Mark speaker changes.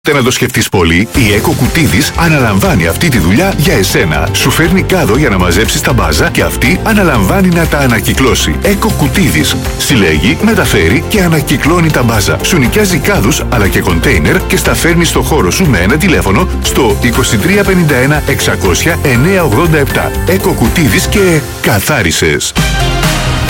Speaker 1: Να το σκεφτείς πολύ, η Eco Κουτίδης αναλαμβάνει αυτή τη δουλειά για εσένα. Σου φέρνει κάδο για να μαζέψεις τα μπάζα και αυτή αναλαμβάνει να τα ανακυκλώσει. Eco Κουτίδης. Συλλέγει, μεταφέρει και ανακυκλώνει τα μπάζα. Σου νοικιάζει κάδους αλλά και κοντέινερ και στα φέρνει στο χώρο σου με ένα τηλέφωνο στο 2351 600 987. Eco Κουτίδης και καθάρισες.